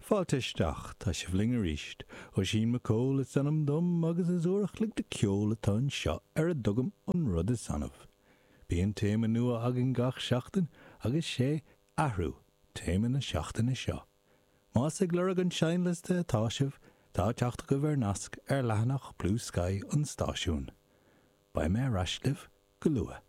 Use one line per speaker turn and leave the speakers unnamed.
Fáilteisteach tá si bhlinge ríist ó sin me cóil is sanam dom agus is uach lig de ceol atá seo ar a dugam an rud is sanamh. Bíon téime nua agin gach seachtain agus sé ahrú téime na seachtain is seo. Más ag lurag an seinliste táisih tá teachta go bhar nasc ar lehanach Blue Sky an stáisiún. Ba mé raisliv go lua.